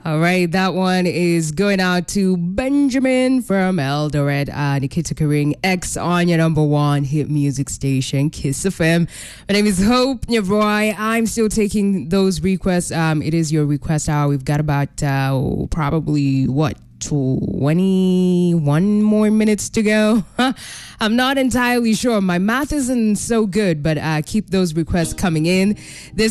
All right, that one is going out to Benjamin from Eldoret, Nikita Karing, X on your number one hit music station, Kiss FM. My name is Hope Nyavroy. I'm still taking those requests. It is your request hour. We've got about probably 21 more minutes to go. I'm not entirely sure. My math isn't so good, but keep those requests coming in. This